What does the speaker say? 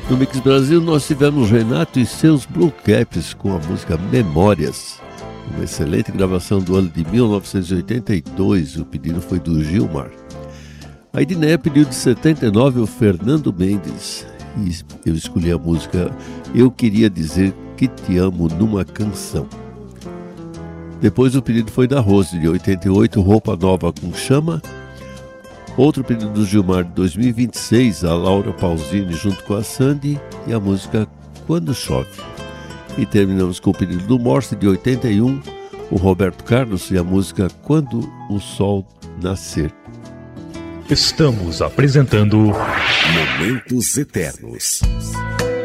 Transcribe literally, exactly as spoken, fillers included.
No Mix Brasil nós tivemos Renato e seus Blue Caps com a música Memórias, uma excelente gravação do ano de mil novecentos e oitenta e dois, o pedido foi do Gilmar. A Edneia pediu de setenta e nove o Fernando Mendes e eu escolhi a música Eu Queria Dizer Que Te Amo Numa Canção. Depois o pedido foi da Rose, de oitenta e oito, Roupa Nova com Chama. Outro pedido do Gilmar de dois mil e vinte e seis, a Laura Pausini junto com a Sandy e a música Quando Chove. E terminamos com o pedido do Morse de oitenta e um, o Roberto Carlos e a música Quando o Sol Nascer. Estamos apresentando Momentos Eternos.